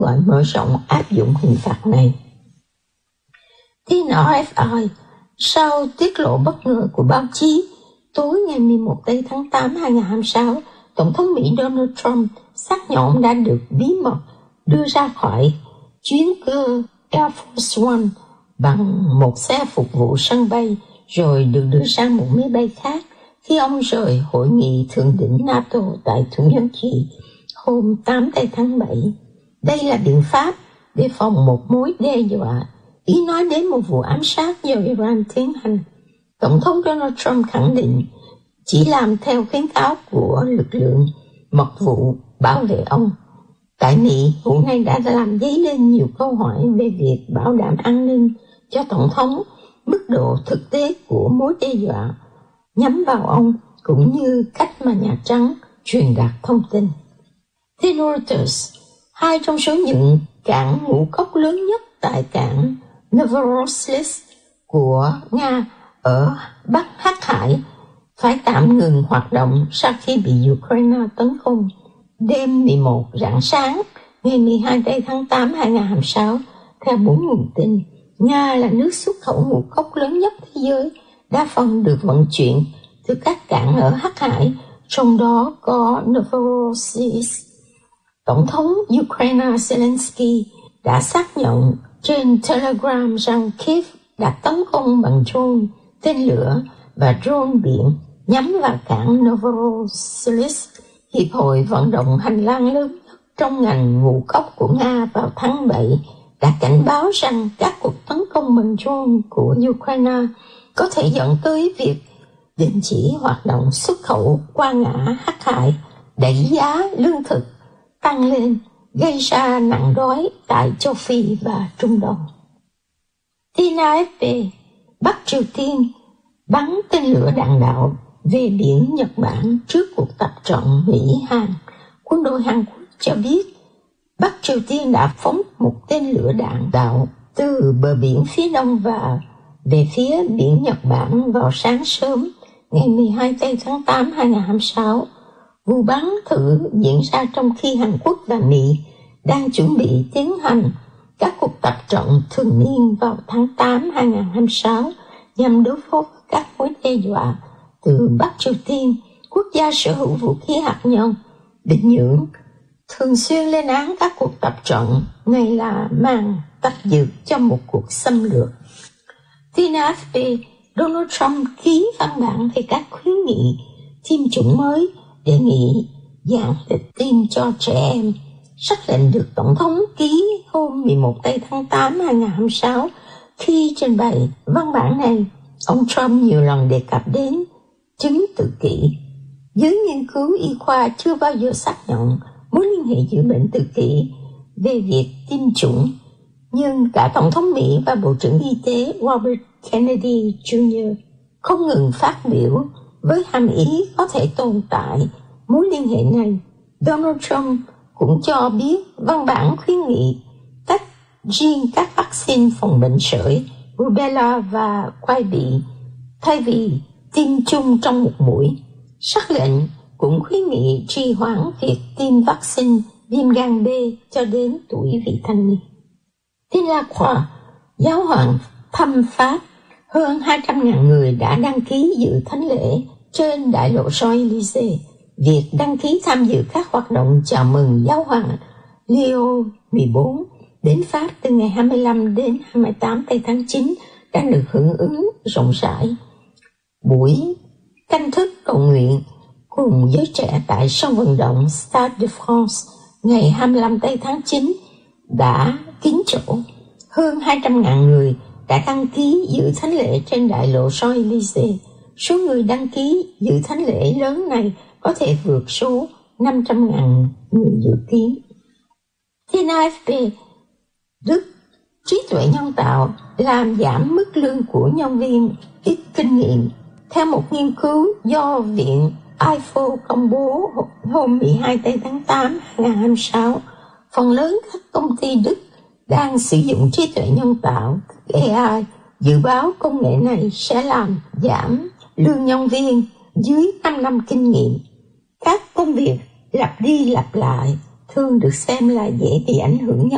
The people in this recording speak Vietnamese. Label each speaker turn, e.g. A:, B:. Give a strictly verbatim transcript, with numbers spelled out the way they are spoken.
A: gọi mở rộng áp dụng hình phạt này. Tin rờ ép i sau tiết lộ bất ngờ của báo chí, tối ngày mười một tháng tám năm hai nghìn không trăm hai mươi sáu, Tổng thống Mỹ Donald Trump xác nhận đã được bí mật đưa ra khỏi chuyến cơ Air Force One bằng một xe phục vụ sân bay, rồi được đưa sang một máy bay khác khi ông rời hội nghị thượng đỉnh NATO tại Thổ Nhĩ Kỳ hôm tám tháng bảy. Đây là biện pháp để phòng một mối đe dọa. Ý nói đến một vụ ám sát do Iran tiến hành. Tổng thống Donald Trump khẳng định chỉ làm theo khuyến cáo của lực lượng mật vụ bảo vệ ông. Tại Mỹ, vụ này đã làm dấy lên nhiều câu hỏi về việc bảo đảm an ninh cho Tổng thống, mức độ thực tế của mối đe dọa nhắm vào ông, cũng như cách mà Nhà Trắng truyền đạt thông tin. Theo Reuters, hai trong số những cảng ngũ cốc lớn nhất tại cảng Novorossiysk của Nga ở Bắc Hắc Hải phải tạm ngừng hoạt động sau khi bị Ukraine tấn công. Đêm mười một rạng sáng ngày mười hai tháng tám năm hai nghìn không trăm hai mươi sáu, theo bốn nguồn tin, Nga là nước xuất khẩu ngũ cốc lớn nhất thế giới, đa phần được vận chuyển từ các cảng ở Hắc Hải, trong đó có Novorossiysk. Tổng thống Ukraine Zelensky đã xác nhận trên Telegram rằng Kiev đã tấn công bằng drone, tên lửa và drone biển nhắm vào cảng Novorossiysk. Hiệp hội vận động hành lang lớn nhất trong ngành ngũ cốc của Nga vào tháng bảy đã cảnh báo rằng các cuộc tấn công bằng drone của Ukraine có thể dẫn tới việc đình chỉ hoạt động xuất khẩu qua ngã Hắc Hải, đẩy giá lương thực tăng lên, gây ra nạn đói tại châu Phi và Trung Đông. Tin a ép pê, Bắc Triều Tiên bắn tên lửa đạn đạo về biển Nhật Bản trước cuộc tập trận Mỹ-Hàn. Quân đội Hàn Quốc cho biết Bắc Triều Tiên đã phóng một tên lửa đạn đạo từ bờ biển phía đông và về phía biển Nhật Bản vào sáng sớm ngày mười hai tháng tám năm hai nghìn không trăm hai mươi sáu. Vụ bắn thử diễn ra trong khi Hàn Quốc và Mỹ đang chuẩn bị tiến hành các cuộc tập trận thường niên vào tháng tám năm hai nghìn không trăm hai mươi sáu nhằm đối phó với các mối đe dọa từ Bắc Triều Tiên, quốc gia sở hữu vũ khí hạt nhân. Bình Nhưỡng thường xuyên lên án các cuộc tập trận này là màn tập dượt cho một cuộc xâm lược. Tin a ép pê, Donald Trump ký văn bản về các khuyến nghị tiêm chủng mới, đề nghị giãn lịch tiêm cho trẻ em. Sắc lệnh được Tổng thống ký hôm mười một tháng tám năm hai nghìn không trăm hai mươi sáu. Khi trình bày văn bản này, ông Trump nhiều lần đề cập đến chứng tự kỷ. Giới nghiên cứu y khoa chưa bao giờ xác nhận mối liên hệ giữa bệnh tự kỷ về việc tiêm chủng, nhưng cả Tổng thống Mỹ và Bộ trưởng Y tế Robert Kennedy Junior không ngừng phát biểu với hàm ý có thể tồn tại mối liên hệ này. Donald Trump cũng cho biết văn bản khuyến nghị tách riêng các vaccine phòng bệnh sởi, rubella và quai bị thay vì tiêm chung trong một mũi. Sắc lệnh cũng khuyến nghị trì hoãn việc tiêm vaccine viêm gan B cho đến tuổi vị thanh niên. Tin La Croix, giáo hoàng thăm Pháp, hơn hai trăm nghìn người đã đăng ký dự thánh lễ trên đại lộ Champs-Élysées. Việc đăng ký tham dự các hoạt động chào mừng giáo hoàng Leo mười bốn đến Pháp từ ngày hai mươi lăm đến hai mươi tám tháng chín đã được hưởng ứng rộng rãi. Buổi canh thức cầu nguyện cùng giới trẻ tại sân vận động Stade de France ngày hai mươi lăm tháng chín đã kín chỗ. Hơn hai trăm nghìn người đã đăng ký dự thánh lễ trên đại lộ Champs-Élysées. Số người đăng ký dự thánh lễ lớn này có thể vượt số năm trăm nghìn người dự kiến. Tin a ép pê, Đức, trí tuệ nhân tạo làm giảm mức lương của nhân viên ít kinh nghiệm. Theo một nghiên cứu do Viện i ép o công bố hôm mười hai tháng tám năm hai nghìn không trăm hai mươi sáu, phần lớn các công ty Đức đang sử dụng trí tuệ nhân tạo a i. Dự báo công nghệ này sẽ làm giảm lương nhân viên dưới năm năm kinh nghiệm. Các công việc lặp đi lặp lại thường được xem là dễ bị ảnh hưởng nhất.